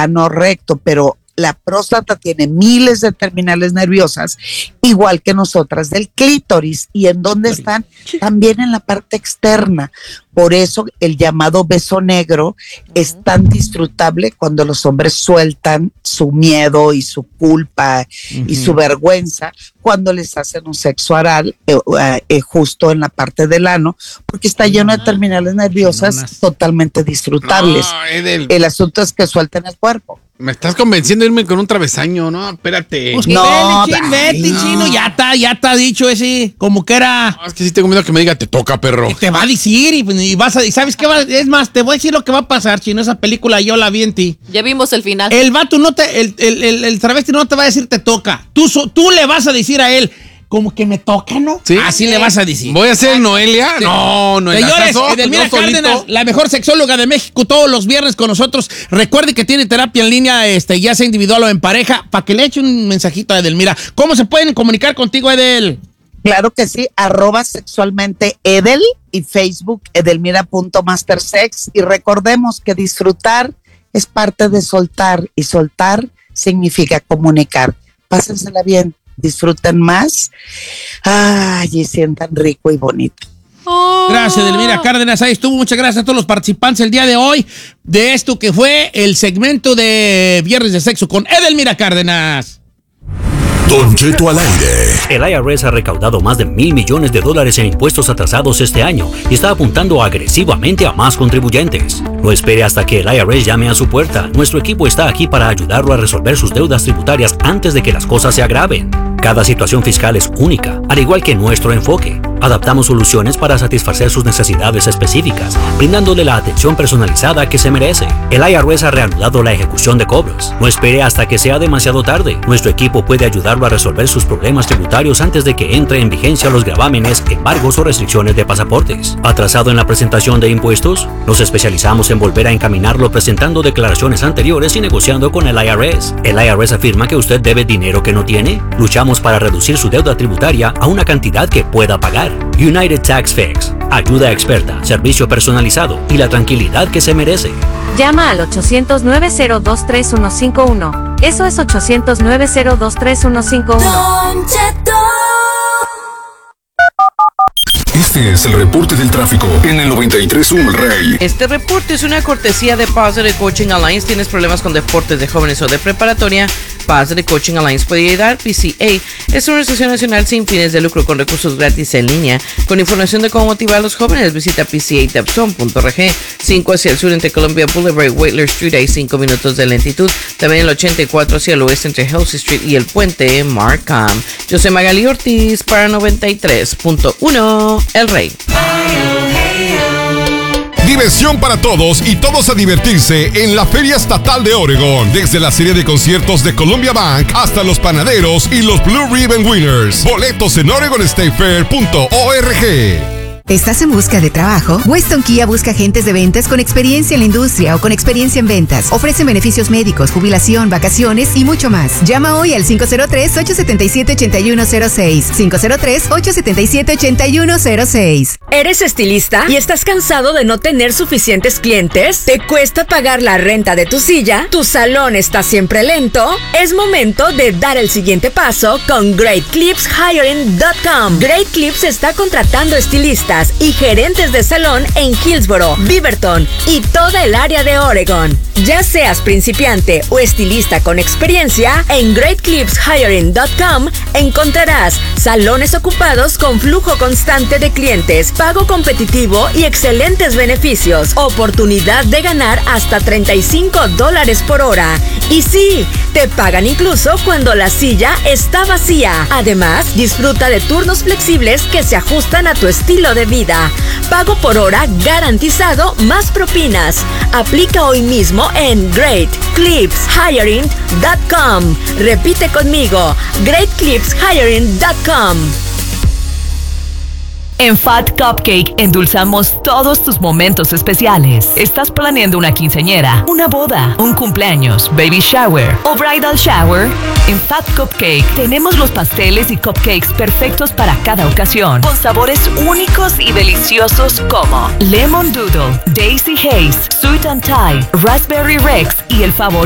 ano recto, pero la próstata tiene miles de terminales nerviosas, igual que nosotras del clítoris. ¿Y en dónde están? También en la parte externa. Por eso el llamado beso negro es tan disfrutable cuando los hombres sueltan su miedo y su culpa y su vergüenza cuando les hacen un sexo oral justo en la parte del ano, porque está lleno de terminales nerviosas totalmente disfrutables. El asunto es que suelten el cuerpo. Me estás convenciendo de irme con un travesaño, ¿no? Espérate. Pues no, vete, chino, ya está dicho ese, como que era. No, es que sí tengo miedo que me diga, te toca, perro. Te va a decir y vas a, ¿sabes qué va? Es más, te voy a decir lo que va a pasar, chino, esa película yo la vi en ti. Ya vimos el final. El vato el travesti no te va a decir te toca. Tú le vas a decir a él, como que me toca, ¿no? ¿Sí? Así le vas a decir. ¿Voy a ser Noelia? Sí. No, Señores, Edelmira Cárdenas, la mejor sexóloga de México, todos los viernes con nosotros. Recuerde que tiene terapia en línea, ya sea individual o en pareja, para que le eche un mensajito a Edelmira. ¿Cómo se pueden comunicar contigo, Edel? Claro que sí, @sexualmente Edel y Facebook edelmira.mastersex. Y recordemos que disfrutar es parte de soltar y soltar significa comunicar. Pásensela bien. Disfruten más. Ay, y sientan rico y bonito. Gracias, Edelmira Cárdenas. Ahí estuvo. Muchas gracias a todos los participantes el día de hoy de esto que fue el segmento de Viernes de Sexo con Edelmira Cárdenas. Don Cheto al aire. El IRS ha recaudado más de $1,000 millones en impuestos atrasados este año y está apuntando agresivamente a más contribuyentes. No espere hasta que el IRS llame a su puerta. Nuestro equipo está aquí para ayudarlo a resolver sus deudas tributarias antes de que las cosas se agraven. Cada situación fiscal es única, al igual que nuestro enfoque. Adaptamos soluciones para satisfacer sus necesidades específicas, brindándole la atención personalizada que se merece. El IRS ha reanudado la ejecución de cobros. No espere hasta que sea demasiado tarde. Nuestro equipo puede ayudarlo a resolver sus problemas tributarios antes de que entre en vigencia los gravámenes, embargos o restricciones de pasaportes. ¿Atrasado en la presentación de impuestos? Nos especializamos en volver a encaminarlo presentando declaraciones anteriores y negociando con el IRS. El IRS afirma que usted debe dinero que no tiene. Luchamos para reducir su deuda tributaria a una cantidad que pueda pagar. United Tax Fix. Ayuda experta, servicio personalizado y la tranquilidad que se merece. Llama al 800-902-3151. Eso es 800-902-3151. Don Cheto. Este es el reporte del tráfico en el 93.1 El Rey. Este reporte es una cortesía de Positive Coaching Alliance. ¿Tienes problemas con deportes de jóvenes o de preparatoria? Positive Coaching Alliance puede ayudar. PCA es una organización nacional sin fines de lucro con recursos gratis en línea. Con información de cómo motivar a los jóvenes, visita pcatepson.org. 5 hacia el sur entre Columbia Boulevard y Whitler Street, hay 5 minutos de lentitud. También el 84 hacia el oeste entre Halsey Street y el puente Markham. Yo soy Magali Ortiz para 93.1 El Rey. Diversión para todos y todos a divertirse en la Feria Estatal de Oregon. Desde la serie de conciertos de Columbia Bank hasta los panaderos y los Blue Ribbon Winners. Boletos en OregonStateFair.org. ¿Estás en busca de trabajo? Weston Kia busca agentes de ventas con experiencia en la industria o con experiencia en ventas. Ofrecen beneficios médicos, jubilación, vacaciones y mucho más. Llama hoy al 503-877-8106. 503-877-8106. ¿Eres estilista y estás cansado de no tener suficientes clientes? ¿Te cuesta pagar la renta de tu silla? ¿Tu salón está siempre lento? Es momento de dar el siguiente paso con GreatClipsHiring.com. Great Clips está contratando estilistas y gerentes de salón en Hillsboro, Beaverton y toda el área de Oregon. Ya seas principiante o estilista con experiencia, en GreatClipsHiring.com encontrarás salones ocupados con flujo constante de clientes, pago competitivo y excelentes beneficios, oportunidad de ganar hasta $35 por hora. Y sí, te pagan incluso cuando la silla está vacía. Además, disfruta de turnos flexibles que se ajustan a tu estilo de vida. Pago por hora garantizado más propinas. Aplica hoy mismo en GreatClipsHiring.com. Repite conmigo, GreatClipsHiring.com. En Fat Cupcake endulzamos todos tus momentos especiales. ¿Estás planeando una quinceañera, una boda, un cumpleaños, baby shower o bridal shower? En Fat Cupcake tenemos los pasteles y cupcakes perfectos para cada ocasión, con sabores únicos y deliciosos como Lemon Doodle, Daisy Haze, Sweet and Thai, Raspberry Rex y el favorito